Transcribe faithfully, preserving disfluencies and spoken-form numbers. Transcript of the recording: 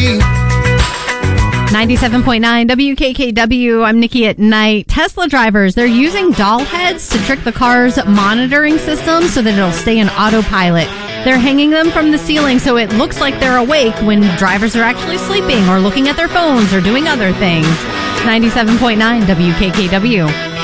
me. ninety-seven point nine W K K W. I'm Nikki at Night. Tesla drivers, they're using doll heads to trick the car's monitoring system so that it'll stay in autopilot. They're hanging them from the ceiling so it looks like they're awake when drivers are actually sleeping or looking at their phones or doing other things. ninety-seven point nine W K K W.